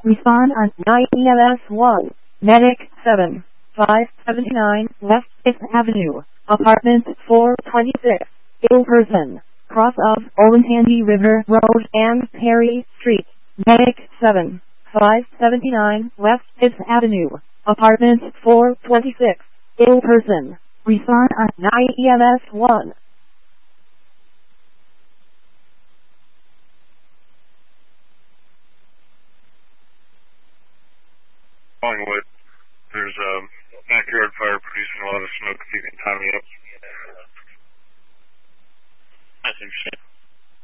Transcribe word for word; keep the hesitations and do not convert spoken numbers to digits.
Respond on nine E M S one. Medic seven. five seventy-nine West fifth Avenue. Apartment four twenty-six. Ill person. Cross of Olentangy River Road and Perry Street. Medic seven. five seventy-nine West fifth Avenue. Apartment four twenty-six. Ill person. Respond on nine E M S one. Collingwood. There's a backyard fire producing a lot of smoke. If you can tie me up. That's interesting.